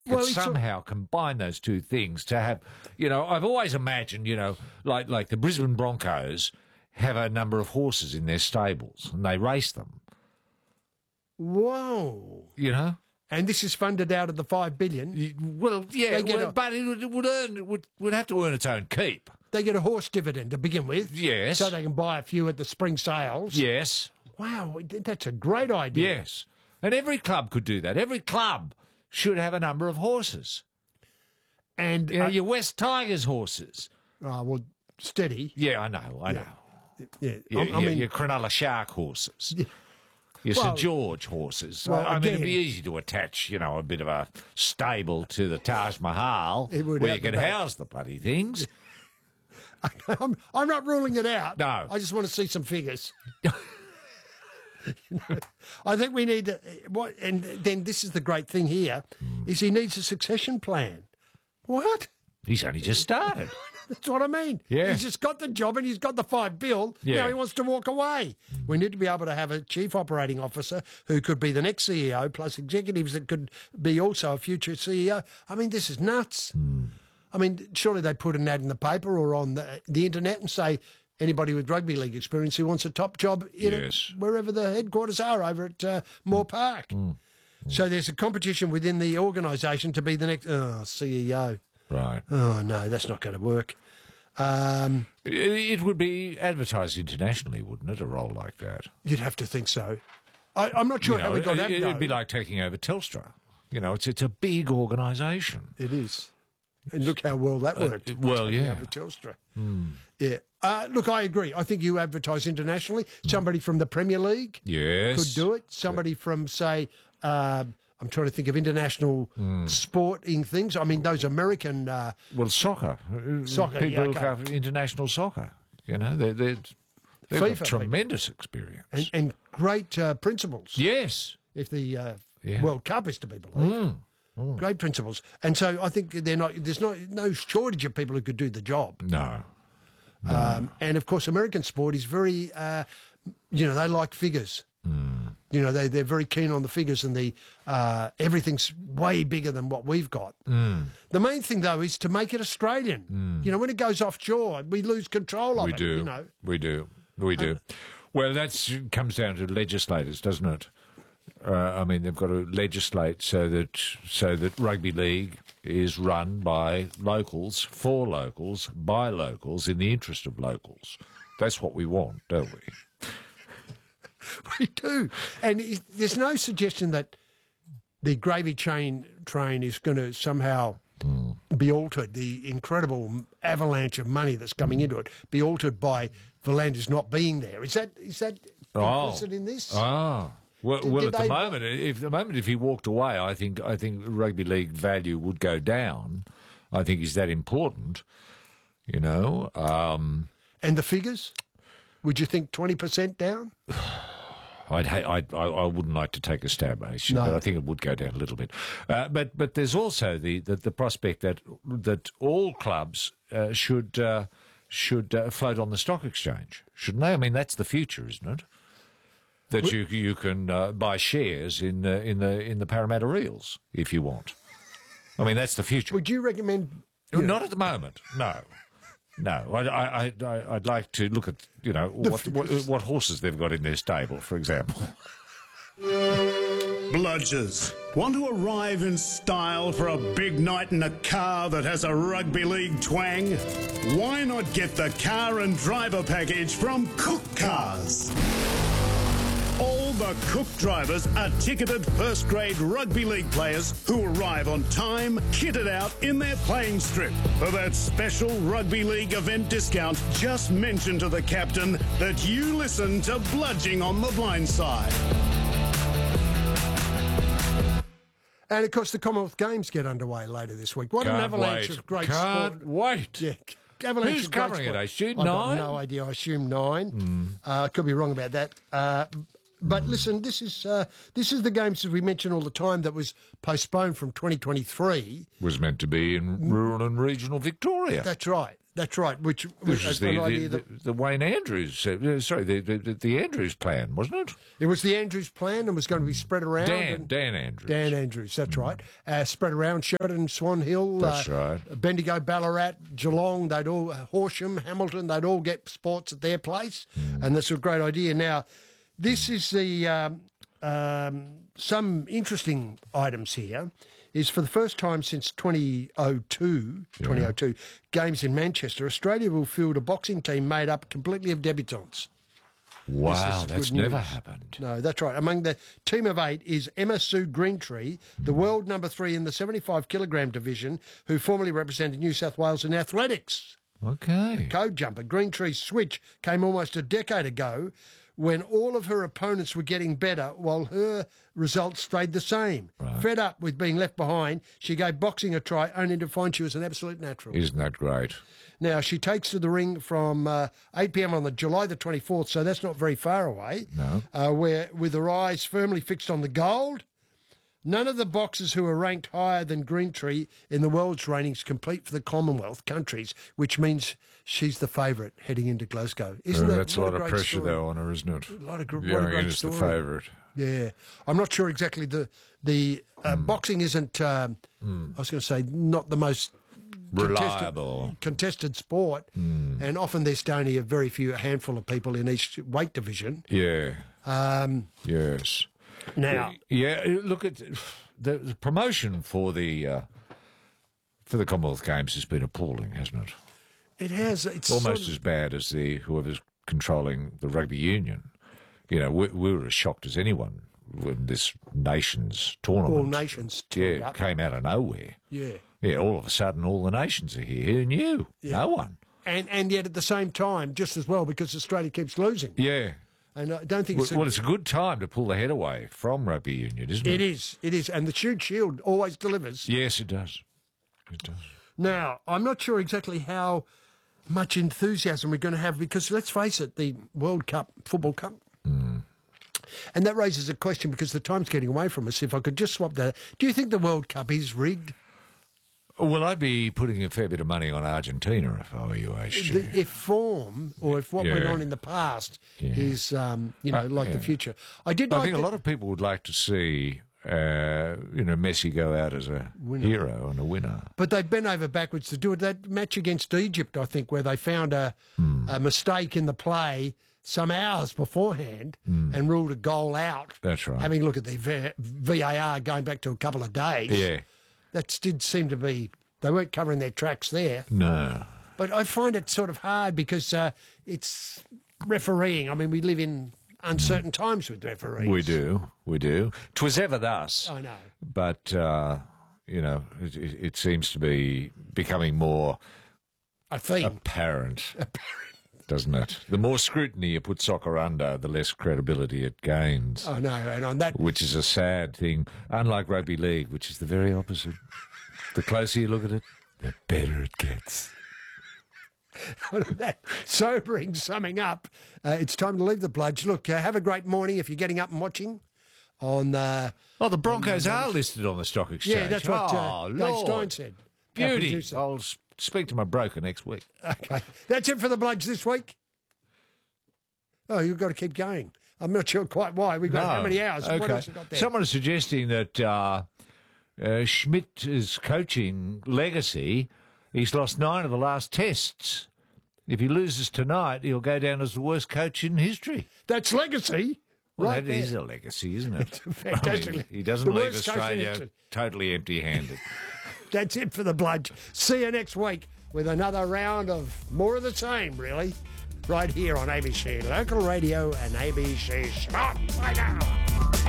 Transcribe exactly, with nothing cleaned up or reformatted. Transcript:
could Well, it's a- somehow combine those two things to have, you know, I've always imagined, you know, like like the Brisbane Broncos have a number of horses in their stables and they race them, Whoa. you know. And this is funded out of the five billion. Y- Well, yeah, They get well, a- but it would, it would earn, it would, would have to earn its own keep. They get a horse dividend to begin with. Yes. So they can buy a few at the spring sales. Yes, Wow, that's a great idea. yes. And every club could do that. Every club should have a number of horses. And, You know, uh, your West Tigers horses. oh, well, steady. Yeah, I know, I know. Yeah. Your, I, I your, mean, your Cronulla Shark horses. Your Well- St George horses. Well, I mean, it'd be again- easy to attach, you know, a bit of a stable to the Taj Mahal It would where have you could the back. house the bloody things. I'm, I'm not ruling it out. No. I just want to see some figures. You know, I think we need to, what, and then this is the great thing here, is he needs a succession plan. What? He's only just started. That's what I mean. Yeah. He's just got the job and he's got the five bill. Yeah. Now he wants to walk away. We need to be able to have a chief operating officer who could be the next C E O, plus executives that could be also a future C E O. I mean, this is nuts. I mean, surely they put an ad in the paper or on the, the internet and say, anybody with rugby league experience who wants a top job in it, Yes. wherever the headquarters are over at uh, Moore Park. So there's a competition within the organisation to be the next oh, C E O. Right. Oh, no, that's not going to work. Um, It, it would be advertised internationally, wouldn't it, a role like that? you'd have to think so. I, I'm not sure You how know, we got it, that. it'd though. be like taking over Telstra. You know, it's it's a big organisation. It is. And look how well that worked. Uh, well, Taking yeah. over Telstra. Yeah. Uh, look, I agree. I think you advertise internationally. Somebody from the Premier League Yes. could do it. Somebody from, say, um I'm trying to think of international sporting things. I mean, those American. Uh, Well, soccer. Soccer, People yeah, who okay. have international soccer. You know, they're, they're, they've got FIFA, tremendous experience. and, and great uh, principles. Yes. If the uh, Yeah. World Cup is to be believed. Great principles. And so I think they're not. There's not no shortage of people who could do the job. No. Um, and of course, American sport is very, uh, you know, they like figures. You know, they they're very keen on the figures, and the uh, everything's way bigger than what we've got. The main thing, though, is to make it Australian. You know, when it goes offshore, we lose control of We it. do. You know, We do. We do. Well, that comes down to legislators, doesn't it? Uh, I mean, they've got to legislate so that so that rugby league is run by locals, for locals, by locals, in the interest of locals. That's what we want, don't we? we do. And is- there's no suggestion that the gravy train train is going to somehow be altered. The incredible avalanche of money that's coming into it be altered by Volandis not being there. Is that is that implicit in this? Ah. Well, Did- well did at the they- moment, if the moment if he walked away, I think I think rugby league value would go down. I think he's that important, you know. Um, And the figures? Would you think twenty percent down? I'd, ha- I'd I I wouldn't like to take a stab at it, No. but I think it would go down a little bit. Uh, but but there's also the, the, the prospect that that all clubs uh, should uh, should uh, float on the stock exchange, shouldn't they? I mean, that's the future, isn't it? That you you can uh, buy shares in the in the in the Parramatta Eels if you want. I mean, that's the future. Would you recommend? you know, Not at the moment, no. No, I, I, I, I'd like to look at, you know, what, what, what horses they've got in their stable, for example. Bludgers, want to arrive in style for a big night in a car that has a rugby league twang? Why not get the car and driver package from Cook Cars? All the Cook drivers are ticketed first-grade rugby league players who arrive on time, kitted out in their playing strip. For that special rugby league event discount, just mention to the captain that you listen to Bludging on the Blind Side. And of course, the Commonwealth Games get underway later this week. What an Can't avalanche wait. of great Can't sport! wait. Yeah, avalanche Who's of great covering it, sport. I assume? I've got Nine? no idea. I assume nine. Uh, I could be wrong about that. Uh, but listen, this is uh, this is the games that we mention all the time that was postponed from twenty twenty-three. Was meant to be in rural and regional Victoria. That's right. That's right. Which, Which was an the, idea the, that- the, the Wayne Andrews, uh, sorry, the, the the Andrews plan, wasn't it? it was the Andrews plan and was going to be spread around. Dan, and- Dan Andrews. Dan Andrews, that's right. Uh, spread around Sheridan, Swan Hill, That's uh, right. Bendigo, Ballarat, Geelong. They'd all Horsham, Hamilton. They'd all get sports at their place, Hmm. and that's a great idea. Now, this is the um, um, some interesting items here. Is for the first time since twenty oh two, twenty oh two games in Manchester, Australia will field a boxing team made up completely of debutants. Wow, is that's good never news. happened. No, that's right. Among the team of eight is Emma Sue Greentree, the world number three in the seventy-five kilogram division, who formerly represented New South Wales in athletics. Okay. Code jumper. Greentree's switch came almost a decade ago when all of her opponents were getting better while her results stayed the same. Fed up with being left behind, she gave boxing a try only to find she was an absolute natural. Isn't that great? Now, she takes to the ring from uh, eight p m on the July the twenty-fourth, so that's not very far away. No. Uh, where, with her eyes firmly fixed on the gold, none of the boxers who are ranked higher than Greentree in the world's ratings compete for the Commonwealth countries, which means she's the favourite heading into Glasgow. Isn't Uh, that that's a what lot of great pressure, story? though, on her, isn't it? A lot of gr- what a Going great in as the story. favourite. Yeah, I'm not sure exactly the the uh, Hmm. boxing isn't. Um, I was going to say not the most Reliable. contested, contested sport, and often there's only a very few, a handful of people in each weight division. Yeah. Um, Yes. now, Yeah, look at the, the promotion for the uh, for the Commonwealth Games has been appalling, hasn't it? it has it's Almost sort as of, bad as the whoever's controlling the rugby union. You know, we, we were as shocked as anyone when this nations tournament all nations. turned yeah, up. came out of nowhere. yeah, Yeah, all of a sudden, all the nations are here. Who knew? No one. and and yet at the same time, just as well because Australia keeps losing, Yeah. and I don't think Well, it's. a- well, it's a good time to pull the head away from rugby union, isn't it? it is, it is, and the Shoot Shield always delivers. Yes, it does. It does. Now, I'm not sure exactly how much enthusiasm we're going to have because let's face it, the World Cup, Football Cup. And that raises a question because the time's getting away from us. If I could just swap that, do you think the World Cup is rigged? Well, I'd be putting a fair bit of money on Argentina if I were you, H G. The, if form or if what went Yeah. on in the past Yeah. is, um, you know, Uh, like the yeah. future. I did I like think a the- lot of people would like to see, uh, you know, Messi go out as a hero and a winner. But they bent over backwards to do it. That match against Egypt, I think, where they found a, Hmm. a mistake in the play some hours beforehand and ruled a goal out. Hmm. That's right. Having a look at the V- VAR going back to a couple of days. Yeah. That did seem to be, they weren't covering their tracks there. No. But I find it sort of hard because uh, it's refereeing. I mean, we live in uncertain times with referees. We do. We do. 'Twas ever thus. I know. But, uh, you know, it, it, it seems to be becoming more A theme. apparent. Doesn't it? The more scrutiny you put soccer under, the less credibility it gains. I know. And on that, Which is a sad thing, unlike rugby league, which is the very opposite. The closer you look at it, the better it gets. on that sobering summing up, uh, it's time to leave the bludge. Look, uh, have a great morning if you're getting up and watching on. Uh, Oh, the Broncos are listed on the stock exchange. yeah, that's what oh, uh, Dave Lord. Stein said. our Beauty. producer. I'll s- speak to my broker next week. Okay, that's it for the bludge this week. Oh, you've got to keep going. I'm not sure quite why. We've got how No. many hours? What Okay. else we got there? Someone is suggesting that uh, uh, Schmidt's coaching legacy, he's lost nine of the last tests. If he loses tonight, he'll go down as the worst coach in history. That's legacy. Well, right that is there. a legacy, isn't it? fantastic- I mean, he doesn't the leave worst coach in Australia history. totally empty-handed. That's it for the bludge. See you next week with another round of more of the same, really, right here on A B C Local Radio and A B C Sport. Bye now.